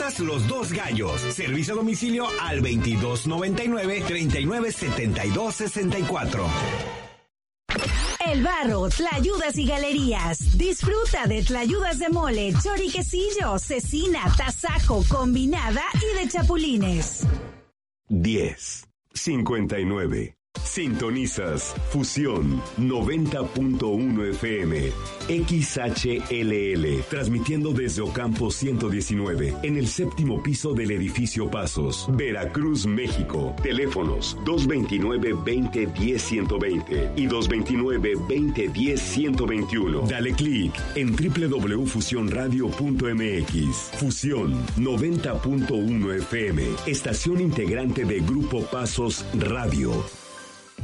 Frutas Los Dos Gallos. Servicio a domicilio al 2299-397264. El Barro, Tlayudas y Galerías. Disfruta de tlayudas de mole, choriquecillo, cecina, tasajo, combinada y de chapulines. 10:59. Sintonizas Fusión 90.1 FM XHLL, transmitiendo desde Ocampo 119 en el séptimo piso del edificio Pasos, Veracruz, México. Teléfonos 229-2010-120 y 229-2010-121. Dale clic en www.fusionradio.mx. Fusión 90.1 FM, estación integrante de Grupo Pasos Radio.